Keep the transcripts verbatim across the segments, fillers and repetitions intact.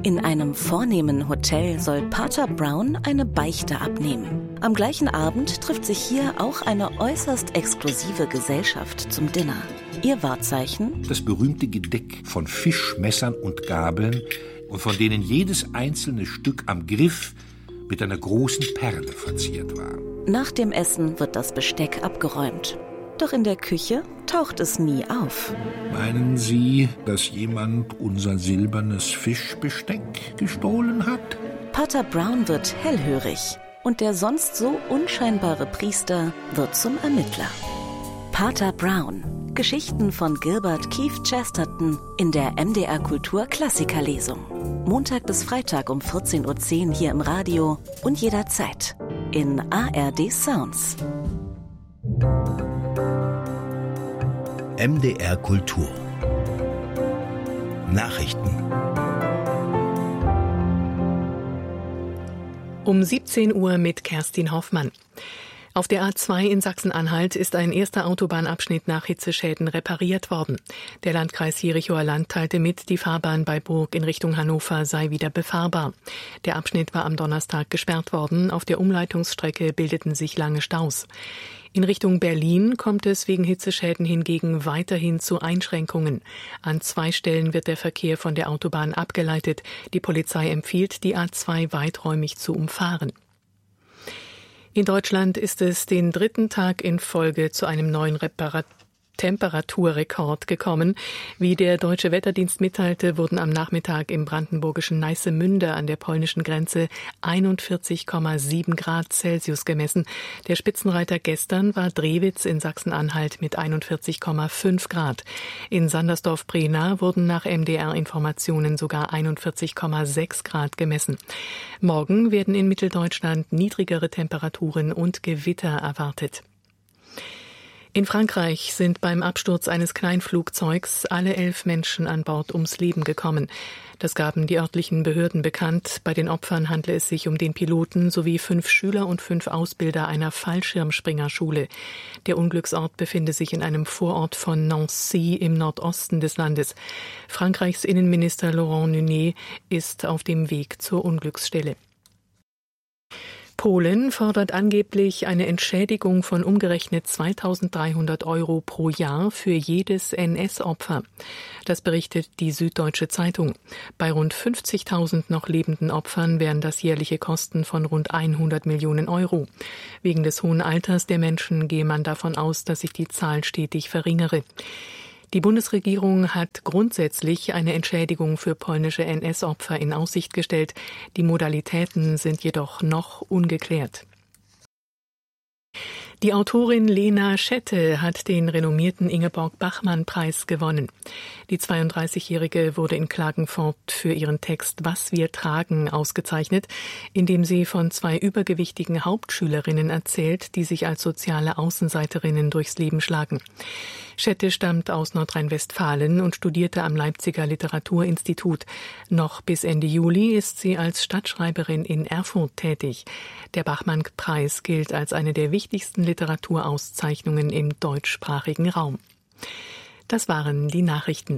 In einem vornehmen Hotel soll Pater Brown eine Beichte abnehmen. Am gleichen Abend trifft sich hier auch eine äußerst exklusive Gesellschaft zum Dinner. Ihr Wahrzeichen? Das berühmte Gedeck von Fischmessern und Gabeln, und von denen jedes einzelne Stück am Griff mit einer großen Perle verziert war. Nach dem Essen wird das Besteck abgeräumt. Doch in der Küche taucht es nie auf. Meinen Sie, dass jemand unser silbernes Fischbesteck gestohlen hat? Pater Brown wird hellhörig und der sonst so unscheinbare Priester wird zum Ermittler. Pater Brown. Geschichten von Gilbert Keith Chesterton in der M D R Kultur Klassikerlesung. Montag bis Freitag um vierzehn Uhr zehn hier im Radio und jederzeit in A R D Sounds. M D R Kultur Nachrichten. Um siebzehn Uhr mit Kerstin Hoffmann. Auf der A zwei in Sachsen-Anhalt ist ein erster Autobahnabschnitt nach Hitzeschäden repariert worden. Der Landkreis Jerichoer Land teilte mit, die Fahrbahn bei Burg in Richtung Hannover sei wieder befahrbar. Der Abschnitt war am Donnerstag gesperrt worden. Auf der Umleitungsstrecke bildeten sich lange Staus. In Richtung Berlin kommt es wegen Hitzeschäden hingegen weiterhin zu Einschränkungen. An zwei Stellen wird der Verkehr von der Autobahn abgeleitet. Die Polizei empfiehlt, die A zwei weiträumig zu umfahren. In Deutschland ist es den dritten Tag in Folge zu einem neuen Reparat- Temperaturrekord gekommen. Wie der Deutsche Wetterdienst mitteilte, wurden am Nachmittag im brandenburgischen Neissemünde an der polnischen Grenze einundvierzig Komma sieben Grad Celsius gemessen. Der Spitzenreiter gestern war Drewitz in Sachsen-Anhalt mit einundvierzig Komma fünf Grad. In Sandersdorf-Brena wurden nach M D R-Informationen sogar einundvierzig Komma sechs Grad gemessen. Morgen werden in Mitteldeutschland niedrigere Temperaturen und Gewitter erwartet. In Frankreich sind beim Absturz eines Kleinflugzeugs alle elf Menschen an Bord ums Leben gekommen. Das gaben die örtlichen Behörden bekannt. Bei den Opfern handle es sich um den Piloten sowie fünf Schüler und fünf Ausbilder einer Fallschirmspringerschule. Der Unglücksort befinde sich in einem Vorort von Nancy im Nordosten des Landes. Frankreichs Innenminister Laurent Nunez ist auf dem Weg zur Unglücksstelle. Polen fordert angeblich eine Entschädigung von umgerechnet zweitausenddreihundert Euro pro Jahr für jedes N S-Opfer. Das berichtet die Süddeutsche Zeitung. Bei rund fünfzigtausend noch lebenden Opfern wären das jährliche Kosten von rund hundert Millionen Euro. Wegen des hohen Alters der Menschen gehe man davon aus, dass sich die Zahl stetig verringere. Die Bundesregierung hat grundsätzlich eine Entschädigung für polnische N S-Opfer in Aussicht gestellt. Die Modalitäten sind jedoch noch ungeklärt. Die Autorin Lena Schette hat den renommierten Ingeborg-Bachmann-Preis gewonnen. Die zweiunddreißigjährige wurde in Klagenfurt für ihren Text »Was wir tragen« ausgezeichnet, in dem sie von zwei übergewichtigen Hauptschülerinnen erzählt, die sich als soziale Außenseiterinnen durchs Leben schlagen. Schette stammt aus Nordrhein-Westfalen und studierte am Leipziger Literaturinstitut. Noch bis Ende Juli ist sie als Stadtschreiberin in Erfurt tätig. Der Bachmann-Preis gilt als eine der wichtigsten Literaturauszeichnungen im deutschsprachigen Raum. Das waren die Nachrichten.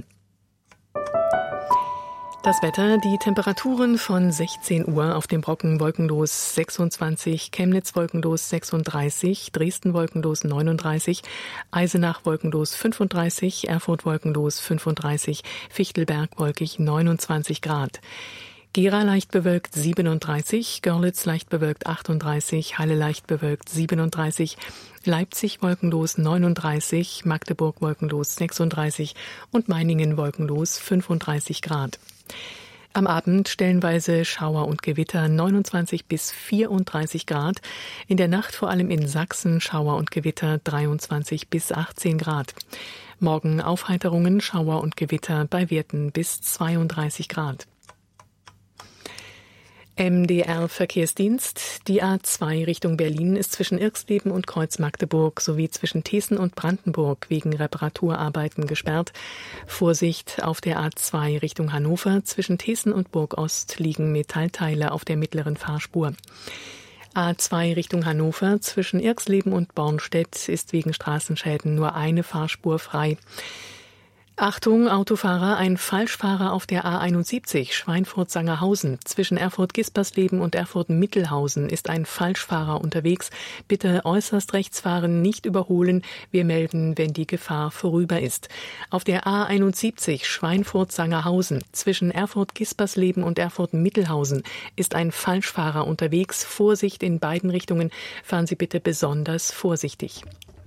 Das Wetter, die Temperaturen von sechzehn Uhr auf dem Brocken wolkenlos sechsundzwanzig, Chemnitz wolkenlos sechsunddreißig, Dresden wolkenlos neununddreißig, Eisenach wolkenlos fünfunddreißig, Erfurt wolkenlos fünfunddreißig, Fichtelberg wolkig neunundzwanzig Grad. Gera leicht bewölkt siebenunddreißig, Görlitz leicht bewölkt achtunddreißig, Halle leicht bewölkt siebenunddreißig, Leipzig wolkenlos neununddreißig, Magdeburg wolkenlos sechsunddreißig und Meiningen wolkenlos fünfunddreißig Grad. Am Abend stellenweise Schauer und Gewitter neunundzwanzig bis vierunddreißig Grad. In der Nacht vor allem in Sachsen Schauer und Gewitter dreiundzwanzig bis achtzehn Grad. Morgen Aufheiterungen, Schauer und Gewitter bei Werten bis zweiunddreißig Grad. M D R-Verkehrsdienst. Die A zwei Richtung Berlin ist zwischen Irxleben und Kreuz Magdeburg sowie zwischen Thesen und Brandenburg wegen Reparaturarbeiten gesperrt. Vorsicht auf der A zwei Richtung Hannover. Zwischen Thesen und Burgost liegen Metallteile auf der mittleren Fahrspur. A zwei Richtung Hannover. Zwischen Irxleben und Bornstedt ist wegen Straßenschäden nur eine Fahrspur frei. Achtung, Autofahrer, ein Falschfahrer auf der A einundsiebzig, Schweinfurt-Sangerhausen. Zwischen Erfurt-Gispersleben und Erfurt-Mittelhausen ist ein Falschfahrer unterwegs. Bitte äußerst rechts fahren, nicht überholen. Wir melden, wenn die Gefahr vorüber ist. Auf der A einundsiebzig, Schweinfurt-Sangerhausen. Zwischen Erfurt-Gispersleben und Erfurt-Mittelhausen ist ein Falschfahrer unterwegs. Vorsicht in beiden Richtungen. Fahren Sie bitte besonders vorsichtig.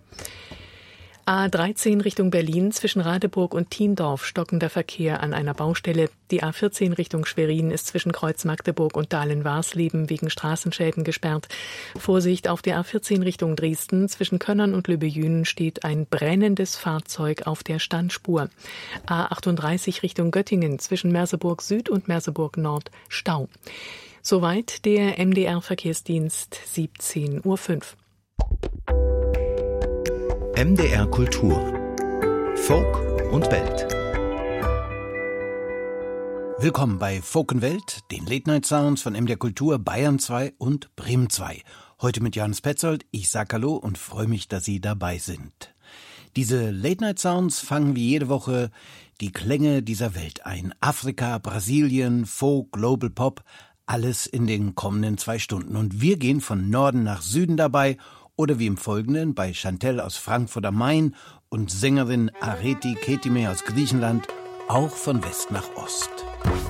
A dreizehn Richtung Berlin, zwischen Radeburg und Thiendorf stockender Verkehr an einer Baustelle. Die A vierzehn Richtung Schwerin ist zwischen Kreuz Magdeburg und Dahlen-Warsleben wegen Straßenschäden gesperrt. Vorsicht auf der A vierzehn Richtung Dresden, zwischen Könnern und Lübbejünen steht ein brennendes Fahrzeug auf der Standspur. A achtunddreißig Richtung Göttingen, zwischen Merseburg Süd und Merseburg Nord Stau. Soweit der M D R-Verkehrsdienst, siebzehn Uhr fünf. M D R Kultur. Folk und Welt. Willkommen bei Folk und Welt, den Late-Night-Sounds von M D R Kultur, Bayern zwei und Bremen zwei. Heute mit Johannes Petzold. Ich sag Hallo und freue mich, dass Sie dabei sind. Diese Late-Night-Sounds fangen wie jede Woche die Klänge dieser Welt ein. Afrika, Brasilien, Folk, Global Pop, alles in den kommenden zwei Stunden. Und wir gehen von Norden nach Süden dabei. Oder wie im Folgenden bei Chantelle aus Frankfurt am Main und Sängerin Areti Ketime aus Griechenland, auch von West nach Ost.